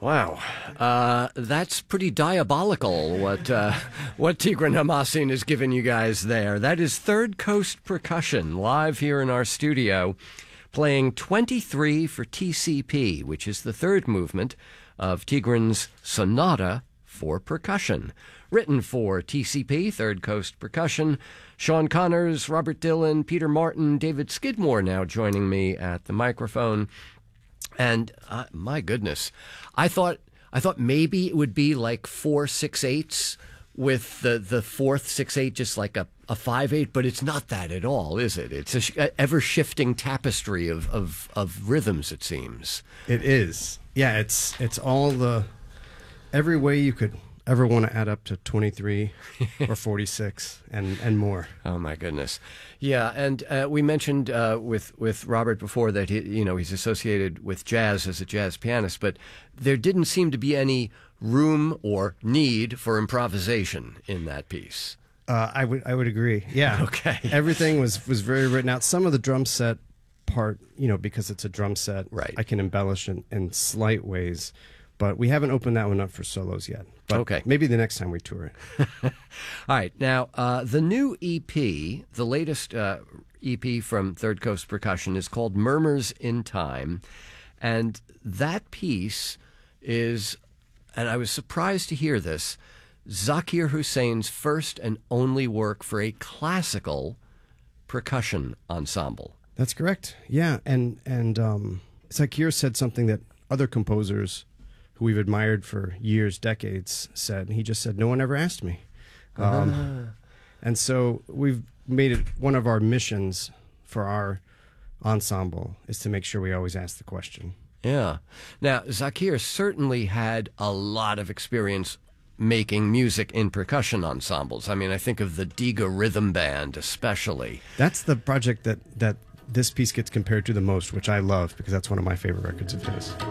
Wow, that's pretty diabolical. What Tigran Hamassin has given you guys there. That is Third Coast Percussion live here in our studio, playing 23 for TCP, which is the third movement of Tigran's Sonata for Percussion, written for TCP, Third Coast Percussion. Sean Connors, Robert Dillon, Peter Martin, David Skidmore now joining me at the microphone. And my goodness, I thought maybe it would be like 4 6/8s with the fourth 6/8 just like a 5/8, but it's not that at all, is it? It's a ever shifting tapestry of rhythms, it seems. It is, yeah. It's all every way you could ever want to add up to 23 or 46 and more. Oh my goodness. Yeah, and we mentioned with Robert before that he's associated with jazz as a jazz pianist, but there didn't seem to be any room or need for improvisation in that piece. I would agree. Yeah. Okay. Everything was very written out. Some of the drum set part, because it's a drum set, right, I can embellish in slight ways. But we haven't opened that one up for solos yet. But okay. Maybe the next time we tour it. All right. Now, the new EP, the latest EP from Third Coast Percussion, is called Murmurs in Time. And that piece is, and I was surprised to hear this, Zakir Hussain's first and only work for a classical percussion ensemble. That's correct. Yeah. And Zakir said something that other composers who we've admired for years, decades, said. He just said, no one ever asked me. And so we've made it one of our missions for our ensemble is to make sure we always ask the question. Yeah. Now, Zakir certainly had a lot of experience making music in percussion ensembles. I mean, I think of the Diga Rhythm Band especially. That's the project that this piece gets compared to the most, which I love because that's one of my favorite records of his.